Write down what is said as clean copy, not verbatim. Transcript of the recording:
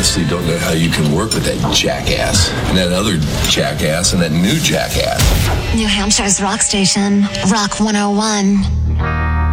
honestly don't know how you can work with that jackass and that other jackass and that new jackass. New Hampshire's rock station, Rock 101.